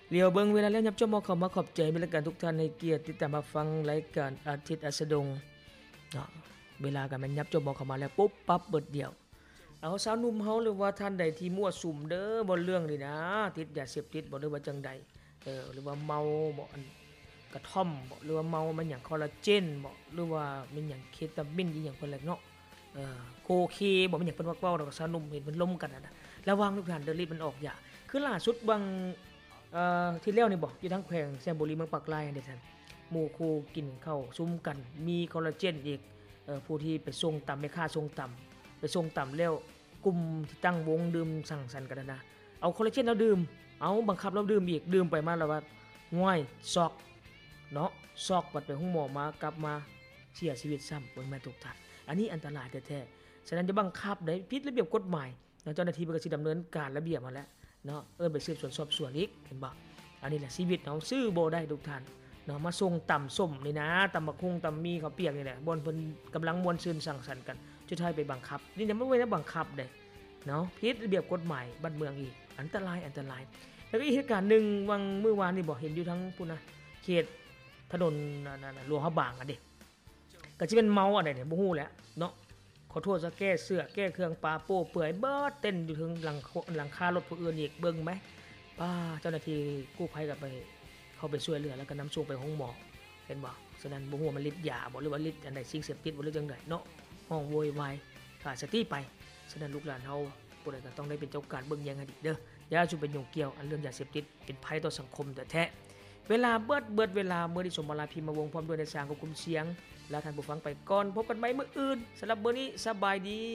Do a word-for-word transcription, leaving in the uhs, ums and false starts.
เลียวเบิ่งเวลาแล้วยับจ้อมอเข้ามาขอบใจบริการทุกท่านให้เกียรติติดตามรับฟังรายการอาทิตย์อัสดงเนาะเวลาก็แม่นยับจ้อมอเข้ามาแล้วปุ๊บปั๊บเบิดเดียวเอาสาวหนุ่มเฮาหรือว่าท่านใดที่มั่วสุมเด้อบ่เรื่องนี่นะติดยาเสพติดบ่หรือว่าจังใดเออหรือว่าเมาบ่อันกระท่อมบ่หรือว่าเมามันหยังคอลลาเจนบ่หรือว่ามันหยังเคตามินอีหยังเพิ่นแหละเนาะเออโคเคบ่มันหยังเพิ่นว่าเว้าดอกสาวหนุ่มเห็นเพิ่นล้มกันน่ะระวังทุกท่านเด้อรีบมันออกยาคือล่าสุดบางเอ่อที่แล้วนี่บอกอยู่ทั้งแขวงแซมบุรีเมืองปากลายเด้ท่านหมู่คู่กินข้าวซุ่มกันมีคอลลาเจนอีกเอ่อผู้ที่ไปส่งตำแม่ค้าส่งตำไปส่งตำแล้วกลุ่มที่ตั้งวงดื่มสังสรรค์กันนะเอาคอลลาเจนแล้วดื่มเอาบังคับแล้วดื่มอีกดื่มไปมาแล้วว่าง่อยซอกเนาะซอกปัดไปห้องหมอมากลับมาเสียชีวิตซ้ำเบิ่งแม่ทุกท่านอันนี้อันตรายแท้ๆฉะนั้นจะบังคับได้ผิดระเบียบกฎหมายเจ้าหน้าที่มันก็สิดำเนินการระเบียบมาแล้วเนาะเอิ้นไปสืบสวนสอบสวนอีกเห็นบ่อันนี้แหละชีวิตเนาะซื้อบ่ได้ทุกท่านเนาะมาส่งต่ำส้มนี่นะตำบักหุ่งตำมีข้าวเปียกนี่แหละบ่นเพิ่นกำลังม่วนซื่นสังสรรค์กันสุดท้ายไปบังคับนี่เนี่ยมันบ่ได้บังคับเด้เนาะผิดระเบียบกฎหมายบ้านเมืองอีกอันตรายอันตรายแล้วก็อีกเหตุการณ์นึงวังเมื่อวานนี่บ่เห็นอยู่ทั้งพุ่นนะเขตถนนนั่นๆหลวงพระบางอ่ะเด้ก็สิเป็นเมาอะไรเนี่ยบ่ฮู้แหละเนาะขอโทษซะแก้เสื้อแก้เครื่องปลาโป้เปื่อยเบิดเต้นอยู่ถึงหลังหลังคารถผู้อื่นอีกเบิ่งไหมป้าเจ้าหน้าที่กู้ภัยก็ไปเข้าไปช่วยเหลือแล้วก็นำส่งไปห้องหมอเห็นบ่ฉะนั้นบ่ฮู้ว่ามันฤทธิ์ยาบ่หรือว่าฤทธิ์อันใดสิ่งเสพติดบ่หรือจังไดเนาะห้องโวยวายขาดสติไปฉะนั้นลูกหลานเฮาผู้ใดก็ต้องได้เป็นเจ้าการเบิ่งแยงให้ดีเด้ออย่าสุไปยุ่งเกี่ยวอันเรื่องยาเสพติดเป็นภัยต่อสังคมแท้ๆเวลาเบิดเบิดเวลามื้อนี้สมมาลาพิมพ์มาวงพร้อมด้วยในสร้างควบคุมเสียงและท่านผู้ฟังไปก่อนพบกันใหม่มื้ออื่นสำหรับมื้อนี้สบายดี